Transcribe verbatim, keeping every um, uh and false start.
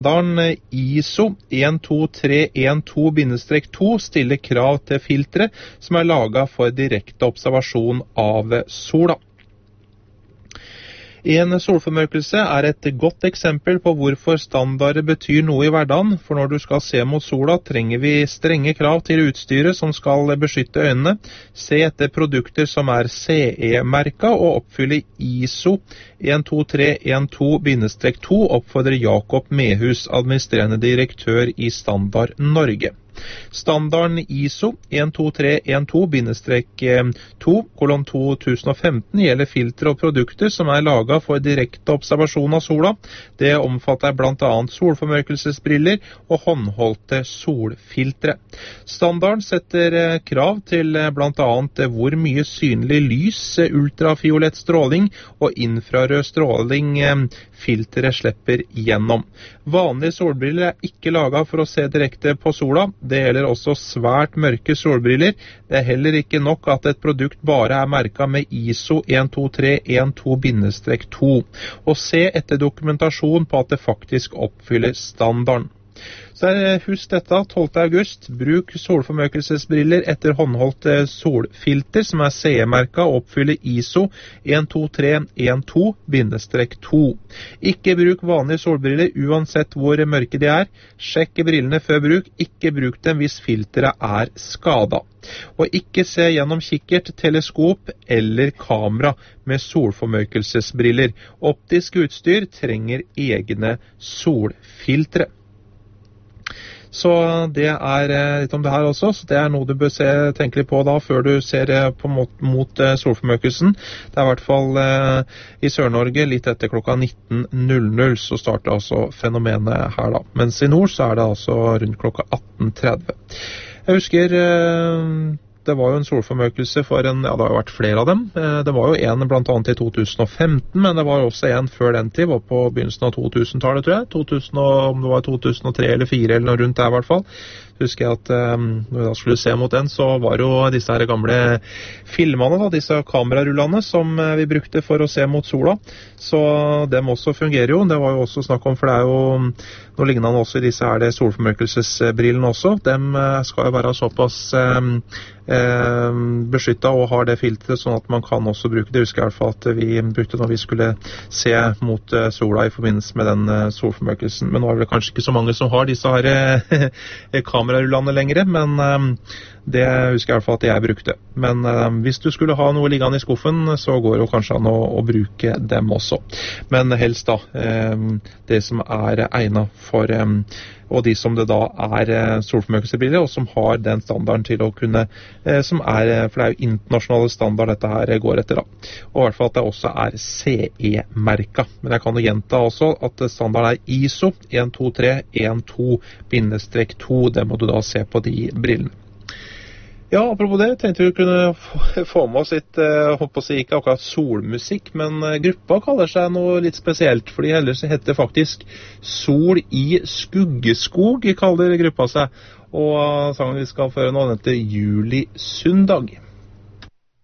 Standarden I S O en to tre en to to stiller krav til filtre som er laget for direkte observasjon av sola. En solformørkelse er et godt eksempel på hvorfor standarder betyr noe i hverdagen, for når du skal se mot sola trenger vi strenge krav til utstyret som skal beskytte øynene, se etter produkter som er C E-merket og oppfylle I S O en to tre en to to, oppfordrer Jakob Mehus, administrerende direktør i Standard Norge. Standarden I S O en to tre en to to kolon to tusen og femten gjelder filtre og produkter som er laget for direkte observasjon av sola. Det omfatter blant annet solformørkelsesbriller og håndholdte solfiltre. Standarden setter krav til blant annet hvor mye synlig lys, ultrafiolett stråling og infrarød stråling filteret slipper gjennom. Vanlige solbriller er ikke laget for å se direkte på sola. Det gjelder også svært mørke solbriller. Det er heller ikke nok at et produkt bare er merket med I S O en to tre en to to, og se etter dokumentasjon på at det faktisk oppfyller standarden. Så husk dette, tolvte august, bruk solformørkelsesbriller etter håndholdt solfilter som er C E-merket og oppfyller I S O en to tre en to to. Ikke bruk vanlige solbriller uansett hvor mørke de er. Sjekk brillene før bruk, ikke bruk dem hvis filteret er skadet. Og ikke se gjennom kikkert, teleskop eller kamera med solformørkelsesbriller. Optisk utstyr trenger egne solfiltre. Så det er litt om det her også, så det er noe du bør se, tenke litt på da, før du ser på mot, mot solformørkelsen. Det er i hvert fall eh, i Sør-Norge litt etter klokka nitten null null, så starter altså fenomenet her da. Mens i nord så er det altså rundt klokka atten tretti. Jeg husker... Eh, Det var jo en solformørkelse for en, ja det har jo vært flere av dem. Det var jo en blant annet i to tusen og femten, men det var også en før den tid, var på begynnelsen av to tusen-tallet tror jeg. to tusen, om det var to tusen og tre eller fire eller noe rundt der i hvert fall. Husker jeg at um, når vi da skulle se mot den, så var jo disse her gamle filmene, da, disse kamerarullene som vi brukte for å se mot sola. Så dem også fungerer jo. Det var jo også snakk om, for det er jo noe lignende også i disse her det solformørkelsesbrillene også. Dem skal jo være såpass um, um, beskyttet og har det filtret, sånn at man kan også bruke det. Husker jeg i hvert fall at vi brukte når vi skulle se mot uh, sola i forbindelse med den uh, solformørkelsen. Men nå er det kanskje ikke så mange som har disse her uh, kamerarullene lengre, men um, det husker jeg i hvert fall at jeg brukte. Men um, hvis du skulle ha noe liggende i skuffen, så går det jo kanskje an å, å bruke dem også. Men helst da, um, det som er egnet for, um, og de som det da er uh, solformørkelsesbriller, og som har den standarden til å kunne, uh, som er, for det er jo internasjonale standard dette her går etter da. Og i hvert fall at det også er C E-merket. Men jeg kan jo gjenta også at standarden er I S O en to tre en to to, det må du da se på de brillene. Ja, apropos det, tenkte vi kunne få med oss litt, jeg håper å si ikke akkurat solmusikk, men gruppa kaller seg noe litt spesielt, fordi ellers heter faktisk Sol i Skuggeskog, kaller gruppa seg, og sangen vi skal føre nå, den heter Juli Sundag.